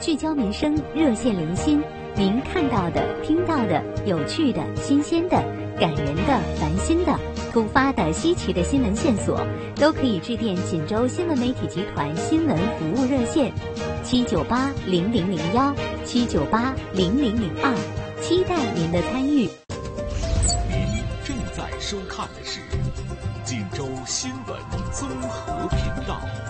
聚焦民生，热线零星。您看到的、听到的、有趣的、新鲜的、感人的、烦心的、突发的、稀奇的新闻线索，都可以致电锦州新闻媒体集团新闻服务热线7980001、7980002，期待您的参与。 您正在收看的是锦州新闻综合频道。